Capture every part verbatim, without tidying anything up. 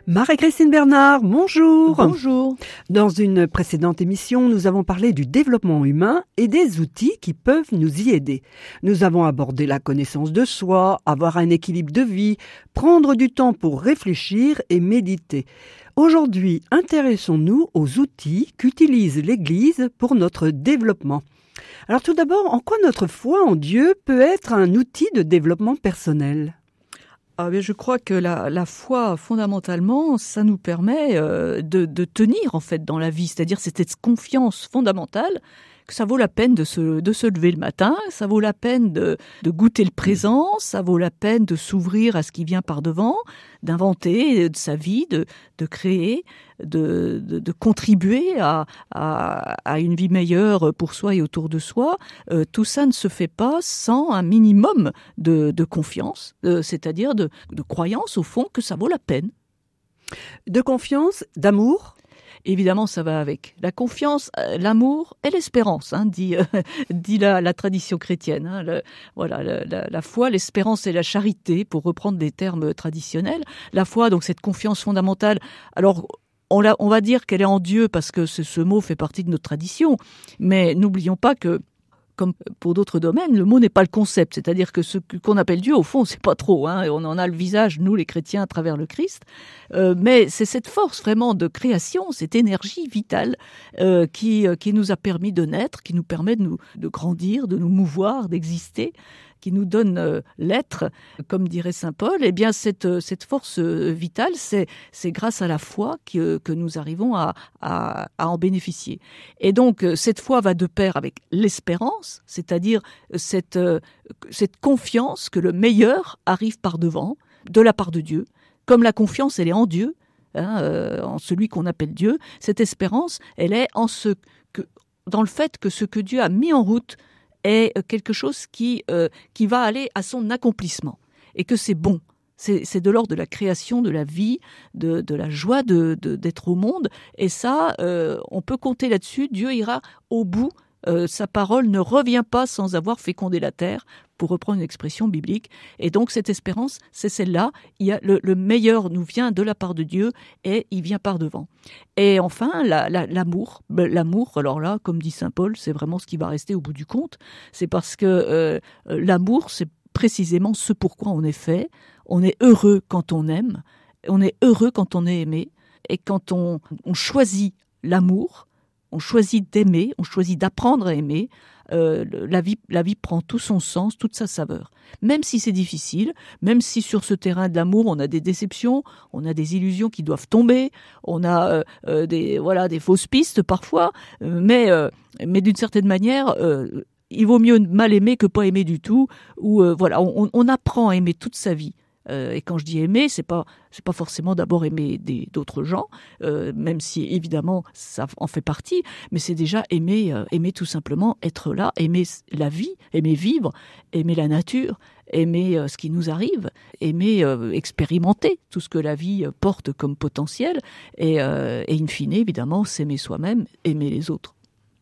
Marie-Christine Bernard, bonjour. Bonjour. Dans une précédente émission, nous avons parlé du développement humain et des outils qui peuvent nous y aider. Nous avons abordé la connaissance de soi, avoir un équilibre de vie, prendre du temps pour réfléchir et méditer. Aujourd'hui, intéressons-nous aux outils qu'utilise l'Église pour notre développement. Alors tout d'abord, en quoi notre foi en Dieu peut être un outil de développement personnel ? Ah, mais je crois que la, la foi, fondamentalement, ça nous permet euh, de, de tenir en fait dans la vie, c'est-à-dire cette confiance fondamentale que ça vaut la peine de se, de se lever le matin, ça vaut la peine de, de goûter le présent, ça vaut la peine de s'ouvrir à ce qui vient par devant, d'inventer de sa vie, de, de créer, de, de, de contribuer à, à, à une vie meilleure pour soi et autour de soi. Euh, tout ça ne se fait pas sans un minimum de, de confiance, euh, c'est-à-dire de, de croyance au fond que ça vaut la peine. De confiance, d'amour ? Évidemment, ça va avec la confiance, l'amour et l'espérance, hein, dit, euh, dit la, la tradition chrétienne. Hein, le, voilà, le, la, la foi, l'espérance et la charité, pour reprendre des termes traditionnels. La foi, donc cette confiance fondamentale. Alors, on, la, on va dire qu'elle est en Dieu parce que ce, ce mot fait partie de notre tradition, mais n'oublions pas que, comme pour d'autres domaines, le mot n'est pas le concept. C'est-à-dire que ce qu'on appelle Dieu, au fond, c'est pas trop. Hein, on en a le visage, nous, les chrétiens, à travers le Christ. Euh, mais c'est cette force vraiment de création, cette énergie vitale euh, qui, qui nous a permis de naître, qui nous permet de, nous, de grandir, de nous mouvoir, d'exister, qui nous donne euh, l'être, comme dirait saint Paul. Eh bien, cette, cette force euh, vitale, c'est, c'est grâce à la foi que, que nous arrivons à, à, à en bénéficier. Et donc, euh, cette foi va de pair avec l'espérance, c'est-à-dire cette, euh, cette confiance que le meilleur arrive par devant, de la part de Dieu. Comme la confiance, elle est en Dieu, hein, euh, en celui qu'on appelle Dieu, cette espérance, elle est en ce que, dans le fait que ce que Dieu a mis en route est quelque chose qui, euh, qui va aller à son accomplissement et que c'est bon. C'est, c'est de l'ordre de la création, de la vie, de, de la joie de, de, d'être au monde. Et ça, euh, on peut compter là-dessus. Dieu ira au bout. Euh, sa parole ne revient pas sans avoir fécondé la terre, pour reprendre une expression biblique. Et donc cette espérance, c'est celle-là. Il y a le, le meilleur nous vient de la part de Dieu et il vient par devant. Et enfin, la, la, l'amour. L'amour, alors là, comme dit saint Paul, c'est vraiment ce qui va rester au bout du compte. C'est parce que euh, l'amour, c'est précisément ce pourquoi on est fait. On est heureux quand on aime. On est heureux quand on est aimé. Et quand on, on choisit l'amour, on choisit d'aimer, on choisit d'apprendre à aimer, euh, la vie, la vie prend tout son sens, toute sa saveur. Même si c'est difficile, même si sur ce terrain de l'amour, on a des déceptions, on a des illusions qui doivent tomber, on a euh, des, voilà, des fausses pistes parfois, euh, mais, euh, mais d'une certaine manière, euh, il vaut mieux mal aimer que pas aimer du tout, ou euh, voilà, on, on apprend à aimer toute sa vie. Euh, et quand je dis aimer, c'est pas c'est pas forcément d'abord aimer des, d'autres gens, euh, même si évidemment ça en fait partie, mais c'est déjà aimer euh, aimer tout simplement être là, aimer la vie, aimer vivre, aimer la nature, aimer euh, ce qui nous arrive, aimer euh, expérimenter tout ce que la vie porte comme potentiel, et, euh, et in fine évidemment s'aimer soi-même, aimer les autres.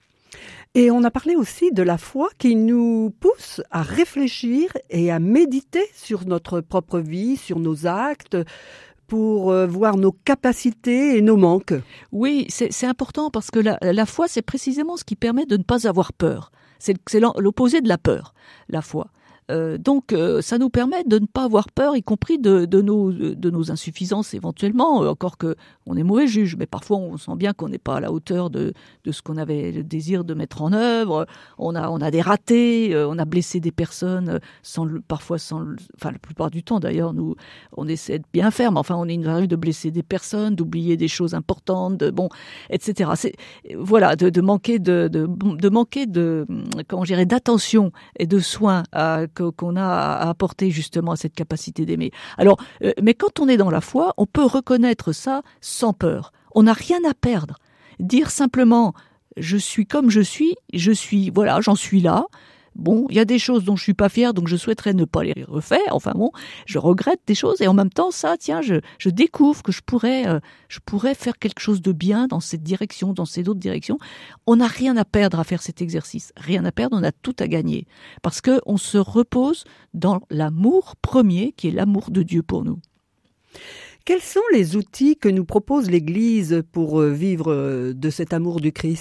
Et on a parlé aussi de la foi qui nous pousse à réfléchir et à méditer sur notre propre vie, sur nos actes, pour voir nos capacités et nos manques. Oui, c'est, c'est important parce que la, la foi, c'est précisément ce qui permet de ne pas avoir peur. C'est, c'est l'opposé de la peur, la foi. Euh, donc, euh, ça nous permet de ne pas avoir peur, y compris de, de, nos, de nos insuffisances éventuellement, euh, encore que on est mauvais juge, mais parfois on sent bien qu'on n'est pas à la hauteur de, de ce qu'on avait le désir de mettre en œuvre. On a, on a des ratés, euh, on a blessé des personnes, sans le, parfois sans, le, enfin la plupart du temps d'ailleurs, nous, on essaie de bien faire, mais enfin on est arrive de blesser des personnes, d'oublier des choses importantes, de, bon, et cetera. C'est, voilà, de, de manquer de, de, de manquer de, comment je dirais, d'attention et de soins à qu'on a à apporter justement à cette capacité d'aimer. Alors, euh, mais quand on est dans la foi, on peut reconnaître ça sans peur. On n'a rien à perdre. Dire simplement, je suis comme je suis, je suis, voilà, j'en suis là. Bon, il y a des choses dont je suis pas fière, donc je souhaiterais ne pas les refaire. Enfin bon, je regrette des choses et en même temps, ça, tiens, je, je découvre que je pourrais, euh, je pourrais faire quelque chose de bien dans cette direction, dans ces autres directions. On n'a rien à perdre à faire cet exercice. Rien à perdre, on a tout à gagner. Parce que on se repose dans l'amour premier, qui est l'amour de Dieu pour nous. Quels sont les outils que nous propose l'Église pour vivre de cet amour du Christ ?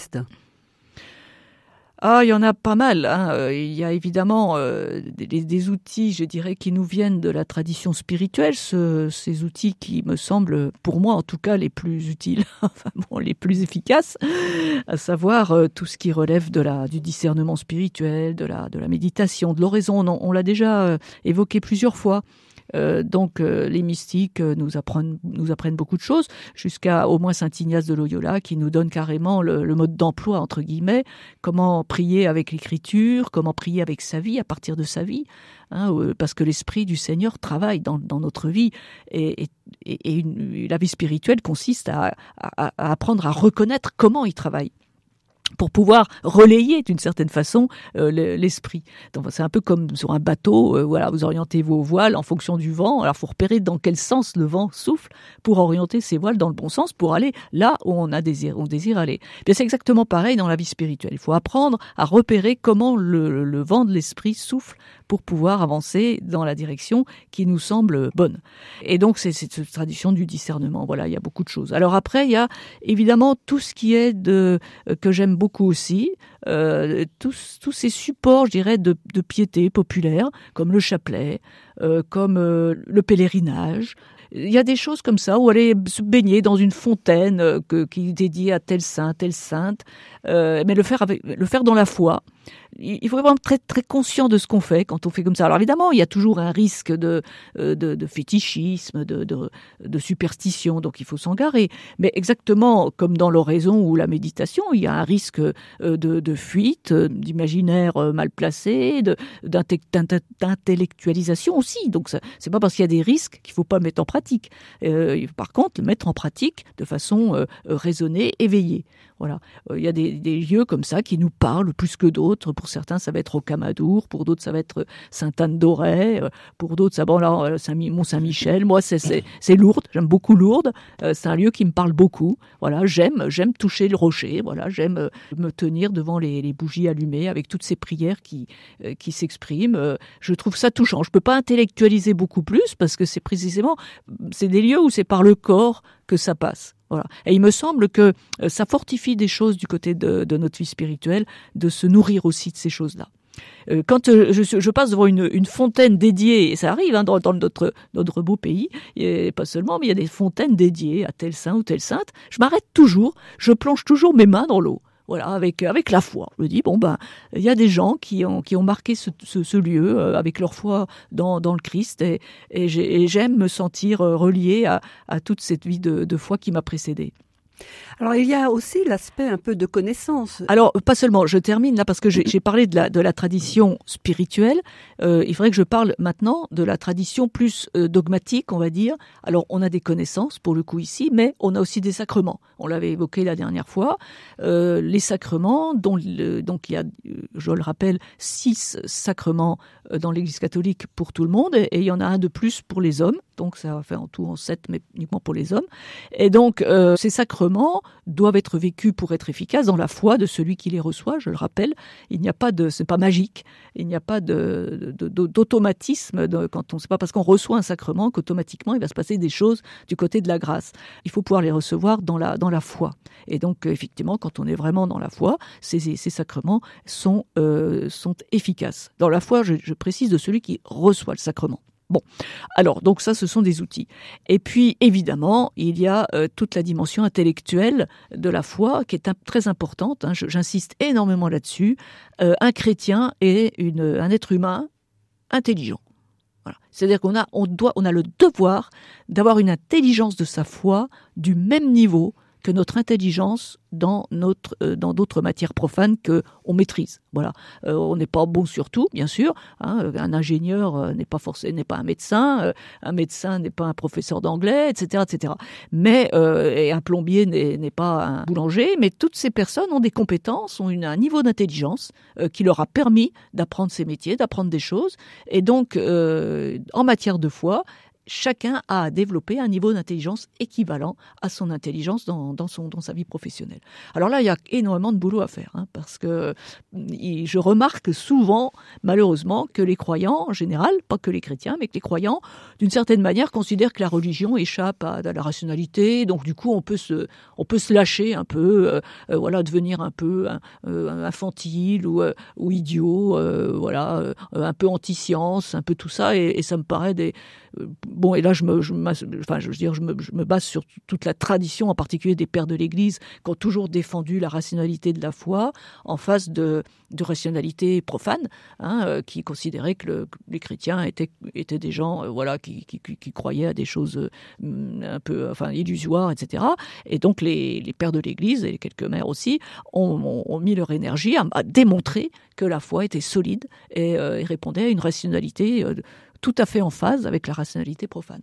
Ah, il y en a pas mal. Hein. Il y a évidemment euh, des, des outils, je dirais, qui nous viennent de la tradition spirituelle. Ce, ces outils qui me semblent, pour moi en tout cas, les plus utiles, enfin bon, les plus efficaces, à savoir euh, tout ce qui relève de la du discernement spirituel, de la de la méditation, de l'oraison. On, on l'a déjà euh, évoqué plusieurs fois. Euh, donc euh, les mystiques euh, nous apprennent nous apprennent beaucoup de choses, jusqu'à au moins saint Ignace de Loyola qui nous donne carrément le, le mode d'emploi entre guillemets, comment prier avec l'écriture, comment prier avec sa vie, à partir de sa vie, hein, euh, parce que l'esprit du Seigneur travaille dans, dans notre vie et, et, et une, la vie spirituelle consiste à, à, à apprendre à reconnaître comment il travaille, pour pouvoir relayer d'une certaine façon euh, l'esprit. Donc c'est un peu comme sur un bateau, euh, voilà, vous orientez vos voiles en fonction du vent. Alors il faut repérer dans quel sens le vent souffle pour orienter ses voiles dans le bon sens pour aller là où on a désir, on désire aller. Bien, c'est exactement pareil dans la vie spirituelle. Il faut apprendre à repérer comment le, le vent de l'esprit souffle pour pouvoir avancer dans la direction qui nous semble bonne. Et donc c'est cette tradition du discernement. Voilà, il y a beaucoup de choses. Alors après il y a évidemment tout ce qui est de euh, que j'aime beaucoup aussi, euh, tous, tous ces supports, je dirais, de, de piété populaire, comme le chapelet, euh, comme euh, le pèlerinage. Il y a des choses comme ça, où aller se baigner dans une fontaine euh, que, qui est dédiée à tel saint, telle sainte, euh, mais le faire, avec, le faire dans la foi. Il faut vraiment être très, très conscient de ce qu'on fait quand on fait comme ça. Alors évidemment, il y a toujours un risque de, de, de fétichisme, de, de, de superstition, donc il faut s'en garer. Mais exactement comme dans l'oraison ou la méditation, il y a un risque de, de fuite, d'imaginaire mal placé, de, d'intellectualisation aussi. Donc ça, c'est pas parce qu'il y a des risques qu'il faut pas le mettre en pratique. Euh, par contre, le mettre en pratique de façon euh, raisonnée, éveillée. Voilà, il y a des, des lieux comme ça qui nous parlent plus que d'autres. Pour certains, ça va être Rocamadour, pour d'autres, ça va être Sainte-Anne-d'Auray, pour d'autres, ça bon là, Mont-Saint-Michel. Moi, c'est, c'est, c'est Lourdes. J'aime beaucoup Lourdes. C'est un lieu qui me parle beaucoup. Voilà, j'aime, j'aime toucher le rocher. Voilà, j'aime me tenir devant les, les bougies allumées avec toutes ces prières qui, qui s'expriment. Je trouve ça touchant. Je peux pas intellectualiser beaucoup plus parce que c'est précisément, c'est des lieux où c'est par le corps que ça passe. Voilà. Et il me semble que ça fortifie des choses du côté de, de notre vie spirituelle, de se nourrir aussi de ces choses-là. Euh, quand je, je passe devant une, une fontaine dédiée, et ça arrive hein, dans, dans notre, notre beau pays, et pas seulement, mais il y a des fontaines dédiées à tel saint ou telle sainte, je m'arrête toujours, je plonge toujours mes mains dans l'eau. Voilà, avec avec la foi. Je me dis bon ben, il y a des gens qui ont qui ont marqué ce ce, ce lieu euh, avec leur foi dans dans le Christ et et, j'ai, et j'aime me sentir relié à à toute cette vie de de foi qui m'a précédée. Alors il y a aussi l'aspect un peu de connaissance. Alors pas seulement, je termine là parce que j'ai, j'ai parlé de la de la tradition spirituelle. Euh, il faudrait que je parle maintenant de la tradition plus euh, dogmatique, on va dire. Alors on a des connaissances pour le coup ici, mais on a aussi des sacrements. On l'avait évoqué la dernière fois. Euh, les sacrements, dont le, donc il y a, je le rappelle, six sacrements dans l'Église catholique pour tout le monde, et, et il y en a un de plus pour les hommes. Donc ça va faire en tout en sept, mais uniquement pour les hommes. Et donc euh, ces sacrements doivent être vécus pour être efficaces dans la foi de celui qui les reçoit. Je le rappelle, il n'y a pas de, c'est pas magique, il n'y a pas de, de, de d'automatisme de, quand on, c'est pas parce qu'on reçoit un sacrement qu'automatiquement il va se passer des choses du côté de la grâce. Il faut pouvoir les recevoir dans la dans la foi. Et donc effectivement, quand on est vraiment dans la foi, ces, ces sacrements sont euh, sont efficaces. Dans la foi, je, je précise de celui qui reçoit le sacrement. Bon, alors donc ça, ce sont des outils. Et puis évidemment, il y a euh, toute la dimension intellectuelle de la foi qui est un, très importante. Hein, je, j'insiste énormément là-dessus. Euh, un chrétien est une, un être humain intelligent. Voilà. C'est-à-dire qu'on a, on doit, on a le devoir d'avoir une intelligence de sa foi du même niveau que notre intelligence dans notre euh, dans d'autres matières profanes que on maîtrise. Voilà, euh, on n'est pas bon sur tout, bien sûr. Hein, un ingénieur euh, n'est pas forcément n'est pas un médecin, euh, un médecin n'est pas un professeur d'anglais, et cetera, et cetera. Mais euh, et un plombier n'est, n'est pas un boulanger. Mais toutes ces personnes ont des compétences, ont une, un niveau d'intelligence euh, qui leur a permis d'apprendre ces métiers, d'apprendre des choses. Et donc, euh, en matière de foi, chacun a développé un niveau d'intelligence équivalent à son intelligence dans, dans, son, dans sa vie professionnelle. Alors là, il y a énormément de boulot à faire, hein, parce que je remarque souvent, malheureusement, que les croyants, en général, pas que les chrétiens, mais que les croyants, d'une certaine manière, considèrent que la religion échappe à, à la rationalité, donc du coup, on peut se, on peut se lâcher un peu, euh, euh, voilà, devenir un peu euh, infantile ou, euh, ou idiot, euh, voilà, euh, un peu anti-science, un peu tout ça, et, et ça me paraît des... Euh, Bon, et là, je me, je, enfin, je veux dire, je me, je me base sur toute la tradition, en particulier des pères de l'Église, qui ont toujours défendu la rationalité de la foi en face de, de rationalité profane, hein, euh, qui considéraient que, le, que les chrétiens étaient, étaient des gens, euh, voilà, qui, qui, qui croyaient à des choses euh, un peu, enfin, illusoires, et cetera. Et donc, les, les pères de l'Église et quelques mères aussi ont, ont, ont mis leur énergie à, à démontrer que la foi était solide et, euh, et répondait à une rationalité euh, tout à fait en phase avec la rationalité profane.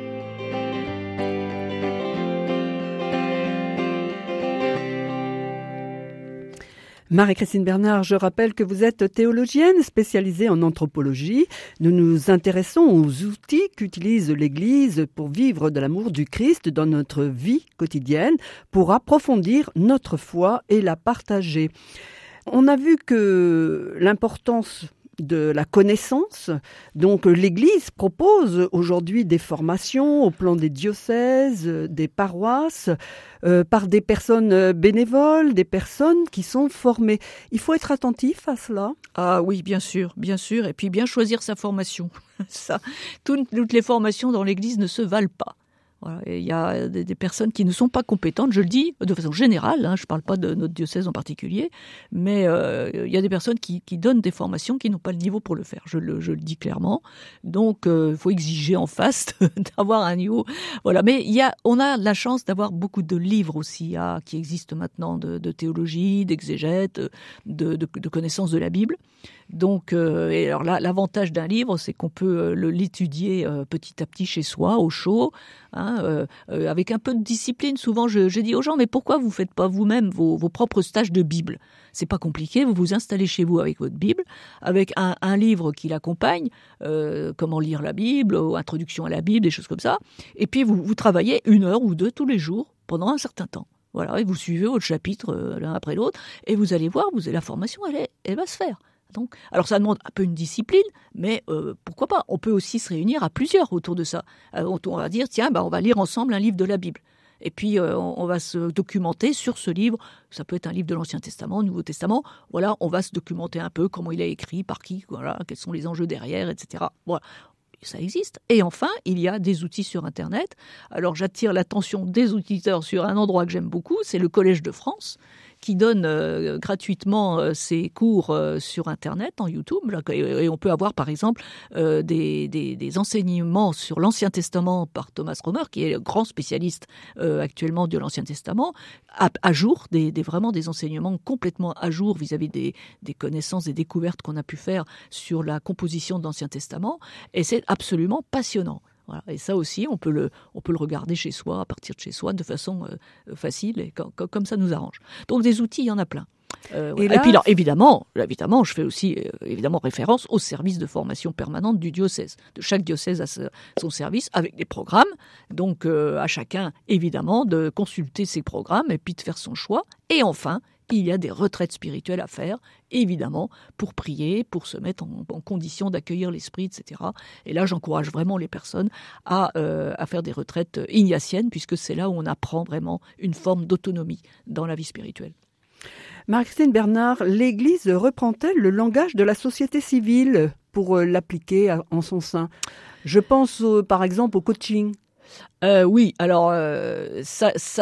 Marie-Christine Bernard, je rappelle que vous êtes théologienne spécialisée en anthropologie. Nous nous intéressons aux outils qu'utilise l'Église pour vivre de l'amour du Christ dans notre vie quotidienne, pour approfondir notre foi et la partager. On a vu que l'importance de la connaissance. Donc l'Église propose aujourd'hui des formations au plan des diocèses, des paroisses, euh, par des personnes bénévoles, des personnes qui sont formées. Il faut être attentif à cela. Ah oui, bien sûr, bien sûr. Et puis bien choisir sa formation. Ça, toutes, toutes les formations dans l'Église ne se valent pas. Voilà, il y a des, des personnes qui ne sont pas compétentes, je le dis de façon générale, hein, je ne parle pas de notre diocèse en particulier, mais euh, il y a des personnes qui, qui donnent des formations qui n'ont pas le niveau pour le faire, je le, je le dis clairement. Donc il euh, faut exiger en face d'avoir un niveau. Voilà. Mais il y a, on a la chance d'avoir beaucoup de livres aussi à, qui existent maintenant de, de théologie, d'exégète, de, de, de connaissance de la Bible. Donc, euh, et alors là, l'avantage d'un livre, c'est qu'on peut euh, le, l'étudier euh, petit à petit chez soi, au chaud, hein, euh, euh, avec un peu de discipline. Souvent, je, je dis aux gens, mais pourquoi vous faites pas vous-même vos, vos propres stages de Bible ? C'est pas compliqué, vous vous installez chez vous avec votre Bible, avec un, un livre qui l'accompagne, euh, comment lire la Bible, ou introduction à la Bible, des choses comme ça. Et puis, vous, vous travaillez une heure ou deux tous les jours pendant un certain temps. Voilà, et vous suivez votre chapitre euh, l'un après l'autre, et vous allez voir, vous, la formation, elle, est, elle va se faire. Donc, alors ça demande un peu une discipline, mais euh, pourquoi pas ? On peut aussi se réunir à plusieurs autour de ça. Euh, on va dire, tiens, bah, on va lire ensemble un livre de la Bible. Et puis, euh, on, on va se documenter sur ce livre. Ça peut être un livre de l'Ancien Testament, Nouveau Testament. Voilà, on va se documenter un peu comment il a écrit, par qui, voilà, quels sont les enjeux derrière, et cetera. Voilà. Ça existe. Et enfin, il y a des outils sur Internet. Alors, j'attire l'attention des auditeurs sur un endroit que j'aime beaucoup, c'est le Collège de France, qui donne euh, gratuitement euh, ses cours euh, sur Internet, en YouTube. Là, et, et on peut avoir, par exemple, euh, des, des, des enseignements sur l'Ancien Testament par Thomas Romer, qui est le grand spécialiste euh, actuellement de l'Ancien Testament, à, à jour, des, des, vraiment des enseignements complètement à jour vis-à-vis des, des connaissances et découvertes qu'on a pu faire sur la composition de l'Ancien Testament. Et c'est absolument passionnant. Voilà. Et ça aussi, on peut, le, on peut le regarder chez soi, à partir de chez soi, de façon euh, facile, et comme, comme ça nous arrange. Donc des outils, il y en a plein. Euh, et, là, et puis là, évidemment, évidemment, je fais aussi euh, évidemment référence au service de formation permanente du diocèse. De chaque diocèse a ce, son service avec des programmes. Donc euh, à chacun, évidemment, de consulter ses programmes et puis de faire son choix. Et enfin, il y a des retraites spirituelles à faire, évidemment, pour prier, pour se mettre en, en condition d'accueillir l'esprit, et cetera. Et là, j'encourage vraiment les personnes à, euh, à faire des retraites ignatiennes, puisque c'est là où on apprend vraiment une forme d'autonomie dans la vie spirituelle. Marie-Christine Bernard, l'Église reprend-elle le langage de la société civile pour l'appliquer en son sein ? Je pense euh, par exemple au coaching. Euh, oui, alors euh, ça... ça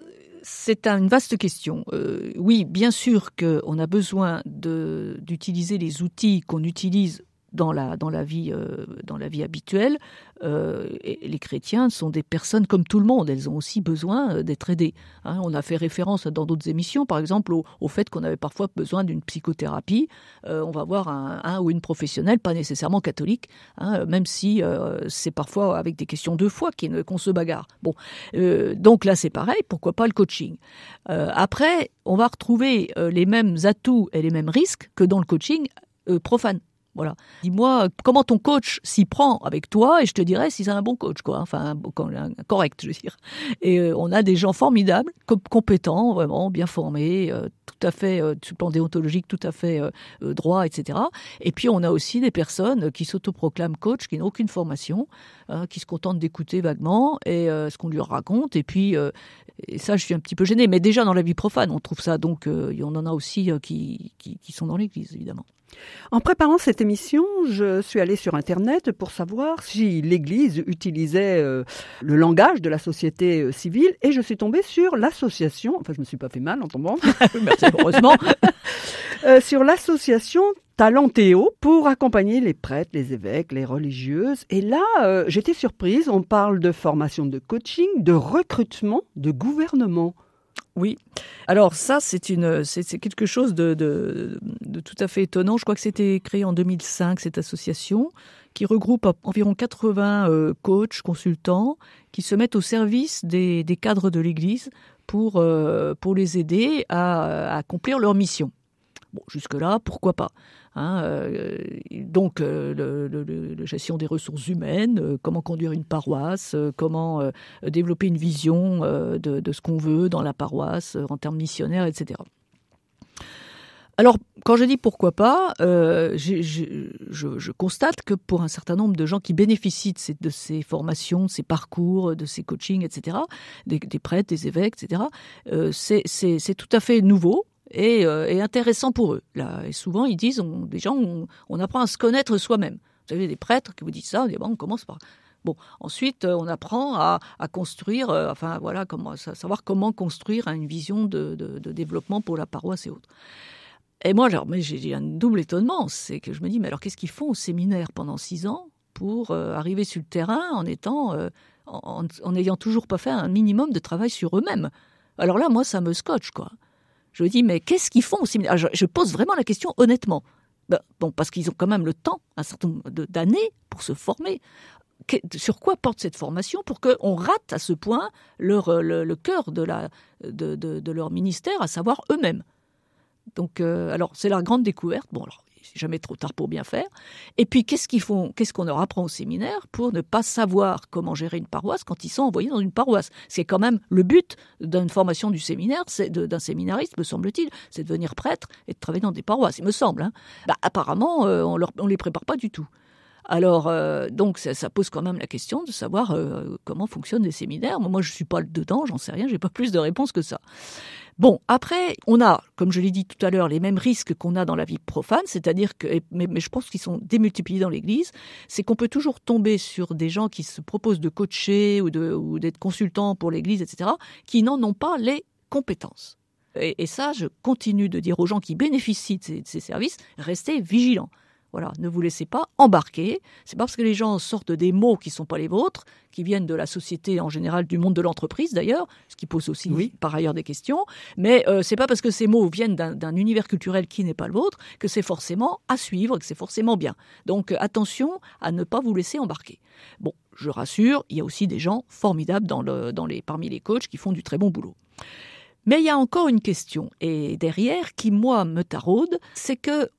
C'est une vaste question. Euh, oui, bien sûr qu'on a besoin de, d'utiliser les outils qu'on utilise dans la, dans la, vie, euh, dans la vie habituelle. Euh, et les chrétiens sont des personnes comme tout le monde. Elles ont aussi besoin d'être aidées. Hein, on a fait référence dans d'autres émissions, par exemple, au, au fait qu'on avait parfois besoin d'une psychothérapie. Euh, on va voir un, un ou une professionnelle, pas nécessairement catholique, hein, même si euh, c'est parfois avec des questions de foi qu'on se bagarre. Bon, euh, donc là, c'est pareil. Pourquoi pas le coaching ? euh, Après, on va retrouver euh, les mêmes atouts et les mêmes risques que dans le coaching euh, profane. Voilà. Dis-moi comment ton coach s'y prend avec toi et je te dirai si c'est un bon coach, quoi. Enfin, un, un, un correct, je veux dire. Et euh, on a des gens formidables, com- compétents, vraiment bien formés, euh, tout à fait, euh, sur le plan déontologique, tout à fait euh, euh, droit, et cetera. Et puis on a aussi des personnes qui s'autoproclament coach, qui n'ont aucune formation, hein, qui se contentent d'écouter vaguement et euh, ce qu'on lui raconte. Et puis, euh, et ça, je suis un petit peu gênée. Mais déjà dans la vie profane, on trouve ça. Donc, euh, on en a aussi euh, qui, qui, qui sont dans l'Église, évidemment. En préparant cette émission, je suis allée sur Internet pour savoir si l'Église utilisait euh, le langage de la société euh, civile et je suis tombée sur l'association, enfin je me suis pas fait mal en tombant, merci heureusement, euh, sur l'association Talentéo pour accompagner les prêtres, les évêques, les religieuses. Et là, euh, j'étais surprise, on parle de formation de coaching, de recrutement, de gouvernement. Oui. Alors ça, c'est une, c'est, c'est quelque chose de, de, de tout à fait étonnant. Je crois que c'était créé en deux mille cinq, cette association, qui regroupe environ quatre-vingts euh, coachs, consultants, qui se mettent au service des, des cadres de l'Église pour, euh, pour les aider à, à accomplir leur mission. Bon, jusque-là, pourquoi pas, hein, euh, donc, euh, le, le, le, la gestion des ressources humaines, euh, comment conduire une paroisse, euh, comment euh, développer une vision euh, de, de ce qu'on veut dans la paroisse euh, en termes missionnaires, et cetera. Alors, quand je dis pourquoi pas, euh, j'ai, j'ai, je, je constate que pour un certain nombre de gens qui bénéficient de ces, de ces formations, de ces parcours, de ces coachings, et cetera, des, des prêtres, des évêques, et cetera, euh, c'est, c'est, c'est tout à fait nouveau. Et, euh, et intéressant pour eux. Là, et souvent, ils disent, on, des gens, on, on apprend à se connaître soi-même. Vous savez, des prêtres qui vous disent ça, on dit, bon, on commence par... Bon, ensuite, euh, on apprend à, à construire, euh, enfin, voilà, comment, savoir comment construire une vision de, de, de développement pour la paroisse et autres. Et moi, alors, mais j'ai un double étonnement, c'est que je me dis, mais alors, qu'est-ce qu'ils font au séminaire pendant six ans pour euh, arriver sur le terrain en étant, euh, en, en n'ayant toujours pas fait un minimum de travail sur eux-mêmes? Alors là, moi, ça me scotche, quoi. Je me dis, mais qu'est-ce qu'ils font au séminaire? je, je pose vraiment la question honnêtement. Ben, bon, parce qu'ils ont quand même le temps, un certain nombre d'années, pour se former. Que, sur quoi porte cette formation pour qu'on rate à ce point leur, le, le cœur de, la, de, de, de leur ministère, à savoir eux-mêmes? Donc, euh, alors, c'est la grande découverte. Bon, alors, c'est jamais trop tard pour bien faire. Et puis, qu'est-ce qu'ils font, qu'est-ce qu'on leur apprend au séminaire pour ne pas savoir comment gérer une paroisse quand ils sont envoyés dans une paroisse? C'est quand même le but d'une formation du séminaire, c'est de, d'un séminariste, me semble-t-il, c'est de devenir prêtre et de travailler dans des paroisses, il me semble. Hein. Bah, apparemment, euh, on leur, on les prépare pas du tout. Alors, euh, donc, ça, ça pose quand même la question de savoir euh, comment fonctionnent les séminaires. Moi, je suis pas dedans, j'en sais rien, j'ai pas plus de réponses que ça. Bon, après, on a, comme je l'ai dit tout à l'heure, les mêmes risques qu'on a dans la vie profane, c'est-à-dire que, mais, mais je pense qu'ils sont démultipliés dans l'Église, c'est qu'on peut toujours tomber sur des gens qui se proposent de coacher ou, de, ou d'être consultants pour l'Église, et cetera, qui n'en ont pas les compétences. Et, et ça, je continue de dire aux gens qui bénéficient de ces, de ces services, restez vigilants. Voilà, ne vous laissez pas embarquer. C'est pas parce que les gens sortent des mots qui ne sont pas les vôtres, qui viennent de la société en général, du monde de l'entreprise d'ailleurs, ce qui pose aussi oui. par ailleurs des questions, mais euh, c'est pas parce que ces mots viennent d'un, d'un univers culturel qui n'est pas le vôtre que c'est forcément à suivre, que c'est forcément bien. Donc euh, attention à ne pas vous laisser embarquer. Bon, je rassure, il y a aussi des gens formidables dans le, dans les, parmi les coachs qui font du très bon boulot. Mais il y a encore une question, et derrière, qui moi me taraude, c'est que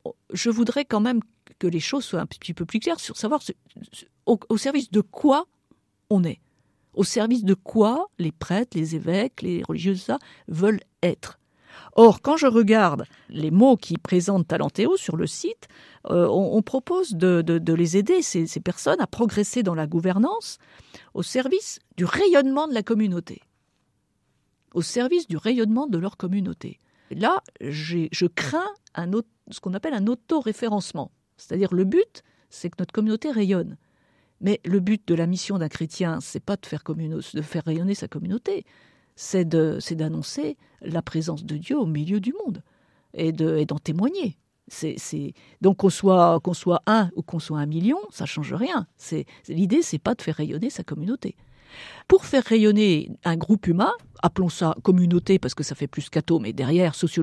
je voudrais quand même que les choses soient un petit peu plus claires sur savoir ce, ce, au, au service de quoi on est. Au service de quoi les prêtres, les évêques, les religieux, ça, veulent être. Or, quand je regarde les mots qui présentent Talentéo sur le site, euh, on, on propose de, de, de les aider, ces, ces personnes, à progresser dans la gouvernance au service du rayonnement de la communauté. Au service du rayonnement de leur communauté. Là, j'ai, je crains un autre, ce qu'on appelle un auto-référencement. C'est-à-dire le but, c'est que notre communauté rayonne. Mais le but de la mission d'un chrétien, c'est pas de faire, communo- de faire rayonner sa communauté, c'est, de, c'est d'annoncer la présence de Dieu au milieu du monde et, de, et d'en témoigner. C'est, c'est... Donc qu'on soit, qu'on soit un ou qu'on soit un million, ça change rien. C'est, l'idée, c'est pas de faire rayonner sa communauté. Pour faire rayonner un groupe humain, appelons ça communauté parce que ça fait plus catho, mais derrière, sociologiquement,